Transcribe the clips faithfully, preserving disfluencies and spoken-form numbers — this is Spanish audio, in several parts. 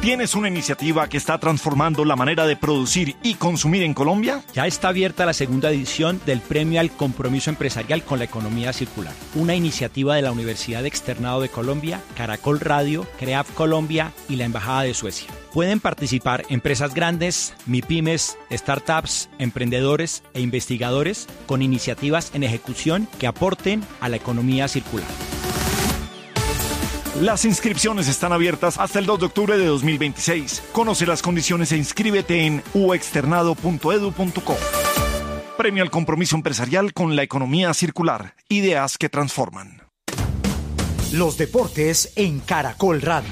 ¿Tienes una iniciativa que está transformando la manera de producir y consumir en Colombia? Ya está abierta la segunda edición del Premio al Compromiso Empresarial con la Economía Circular, una iniciativa de la Universidad Externado de Colombia, Caracol Radio, CREAF Colombia y la Embajada de Suecia. Pueden participar empresas grandes, MIPYMES, startups, emprendedores e investigadores con iniciativas en ejecución que aporten a la economía circular. Las inscripciones están abiertas hasta el dos de octubre de dos mil veintiséis. Conoce las condiciones e inscríbete en u externado punto edu punto co. Premio al compromiso empresarial con la economía circular. Ideas que transforman. Los deportes en Caracol Radio.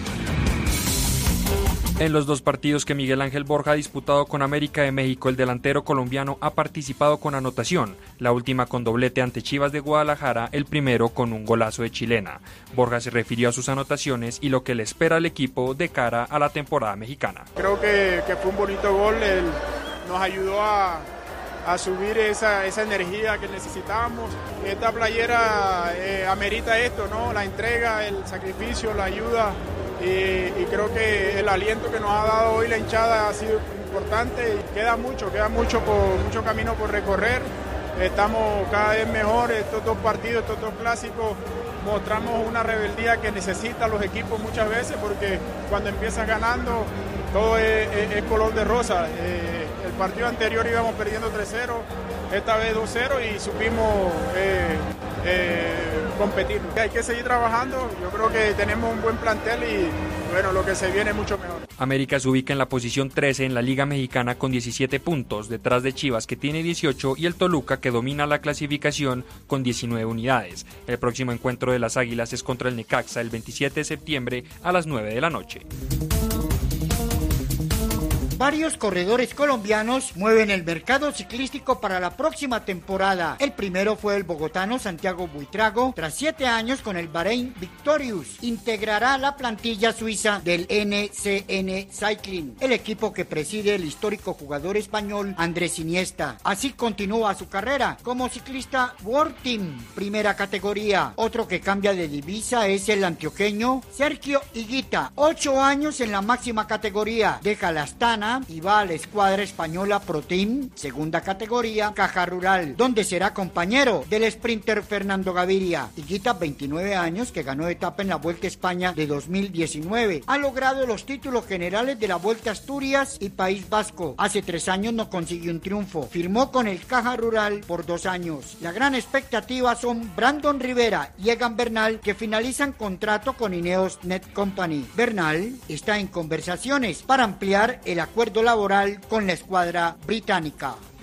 En los dos partidos que Miguel Ángel Borja ha disputado con América de México, el delantero colombiano ha participado con anotación, la última con doblete ante Chivas de Guadalajara, el primero con un golazo de chilena. Borja se refirió a sus anotaciones y lo que le espera al equipo de cara a la temporada mexicana. Creo que, que fue un bonito gol, él nos ayudó a, a subir esa, esa energía que necesitábamos. Esta playera eh, amerita esto, ¿no? La entrega, el sacrificio, la ayuda. Y, y creo que el aliento que nos ha dado hoy la hinchada ha sido importante y queda mucho, queda mucho, por, mucho camino por recorrer. Estamos cada vez mejor, estos dos partidos, estos dos clásicos, mostramos una rebeldía que necesitan los equipos muchas veces porque cuando empiezan ganando todo es, es, es color de rosa. Eh, el partido anterior íbamos perdiendo tres cero, esta vez dos cero y supimos eh, eh, competir. Hay que seguir trabajando, yo creo que tenemos un buen plantel y bueno, lo que se viene es mucho mejor. América se ubica en la posición trece en la Liga Mexicana con diecisiete puntos, detrás de Chivas que tiene dieciocho y el Toluca que domina la clasificación con diecinueve unidades. El próximo encuentro de las Águilas es contra el Necaxa el veintisiete de septiembre a las nueve de la noche. Varios corredores colombianos mueven el mercado ciclístico para la próxima temporada. El primero fue el bogotano Santiago Buitrago. Tras siete años con el Bahrein Victorious, integrará la plantilla suiza del N C N Cycling, el equipo que preside el histórico jugador español Andrés Iniesta. Así continúa su carrera como ciclista World Team, primera categoría. Otro que cambia de divisa es el antioqueño Sergio Higuita, ocho años en la máxima categoría. Deja la Astana y va a la escuadra española Pro Team, segunda categoría, Caja Rural, donde será compañero del sprinter Fernando Gaviria. Higuita, veintinueve años, que ganó etapa en la Vuelta a España de dos mil diecinueve. Ha logrado los títulos generales de la Vuelta a Asturias y País Vasco. Hace tres años no consiguió un triunfo. Firmó con el Caja Rural por dos años. La gran expectativa son Brandon Rivera y Egan Bernal, que finalizan contrato con Ineos Net Company. Bernal está en conversaciones para ampliar el acuerdo laboral con la escuadra británica.